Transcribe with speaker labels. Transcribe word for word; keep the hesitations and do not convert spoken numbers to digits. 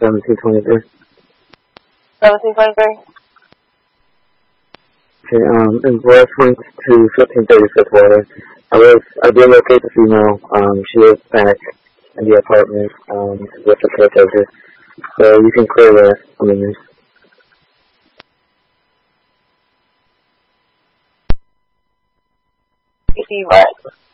Speaker 1: seventeen twenty-three.
Speaker 2: seventeen twenty-three?
Speaker 1: Okay, um, in reference to fifteen thirty-six water, I was, I did locate the female. Um, she is back in the apartment, um, with the caretaker. So you can clear that. I mean,
Speaker 2: you see what?